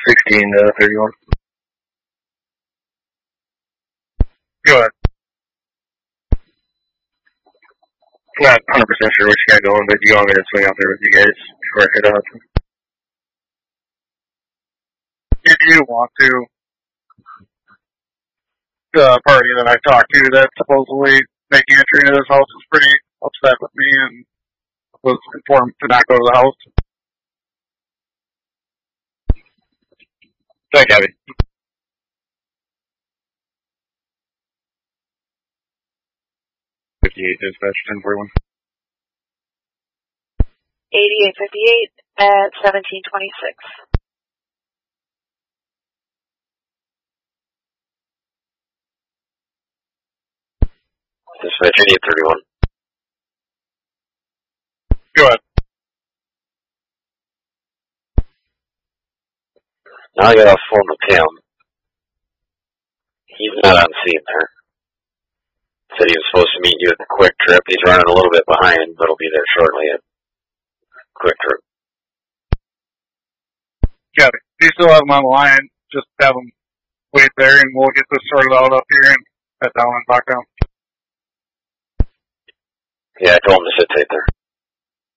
16-31. Go ahead. I'm not 100% sure what you got going, but you want me to swing out there with you guys before I head out? If you want to. The party that I talked to that supposedly making entry into this house was pretty upset with me and was informed to not go to the house. Thank Abby. Dispatch 1041. 8858 at 1726. Dispatch 8831. Go ahead. Now I got off phone with Tim. He's not on scene there. Said he was supposed to meet you at the Quick Trip. He's running a little bit behind, but he'll be there shortly at Quick Trip. Got it. If you still have him on the line, just have him wait there and we'll get this sorted out up here and head down and back down. Yeah, I told him to sit tight there.